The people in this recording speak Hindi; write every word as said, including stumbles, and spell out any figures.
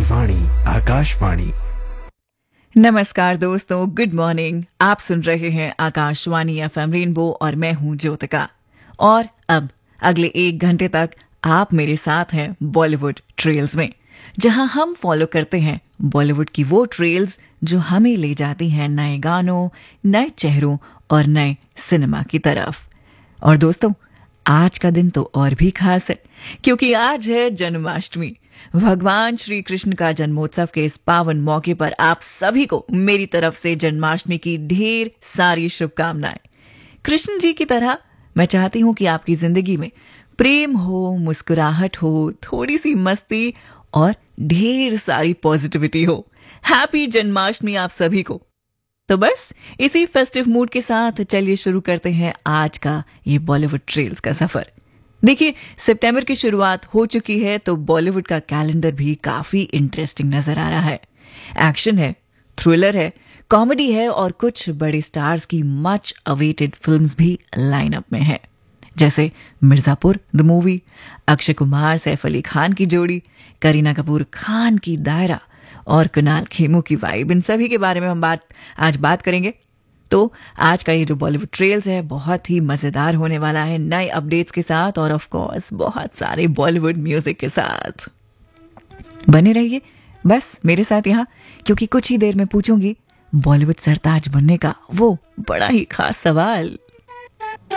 वाणी आकाशवाणी। नमस्कार दोस्तों, गुड मॉर्निंग। आप सुन रहे हैं आकाशवाणी एफएम रेनबो और मैं हूं ज्योतिका। और अब अगले एक घंटे तक आप मेरे साथ हैं बॉलीवुड ट्रेल्स में, जहां हम फॉलो करते हैं बॉलीवुड की वो ट्रेल्स जो हमें ले जाती हैं नए गानों, नए चेहरों और नए सिनेमा की तरफ। और दोस्तों, आज का दिन तो और भी खास है, क्योंकि आज है जन्माष्टमी। भगवान श्री कृष्ण का जन्मोत्सव के इस पावन मौके पर आप सभी को मेरी तरफ से जन्माष्टमी की ढेर सारी शुभकामनाएं। कृष्ण जी की तरह मैं चाहती हूं कि आपकी जिंदगी में प्रेम हो, मुस्कुराहट हो, थोड़ी सी मस्ती और ढेर सारी पॉजिटिविटी हो। हैप्पी जन्माष्टमी आप सभी को। तो बस इसी फेस्टिव मूड के साथ चलिए शुरू करते हैं आज का ये बॉलीवुड ट्रेल्स का सफर। देखिए, सितंबर की शुरुआत हो चुकी है, तो बॉलीवुड का कैलेंडर भी काफी इंटरेस्टिंग नजर आ रहा है। एक्शन है, थ्रिलर है, कॉमेडी है और कुछ बड़े स्टार्स की मच अवेटेड फिल्म्स भी लाइनअप में है, जैसे मिर्जापुर द मूवी, अक्षय कुमार सैफ अली खान की जोड़ी, करीना कपूर खान की दायरा और कुणाल खेमू की वाइब। इन सभी के बारे में हम बात आज बात करेंगे। तो आज का ये जो बॉलीवुड ट्रेल्स है बहुत ही मजेदार होने वाला है, नए अपडेट्स के साथ और ऑफ कोर्स बहुत सारे बॉलीवुड म्यूजिक के साथ। बने रहिए बस मेरे साथ यहाँ, क्योंकि कुछ ही देर में पूछूंगी बॉलीवुड सरताज बनने का वो बड़ा ही खास सवाल।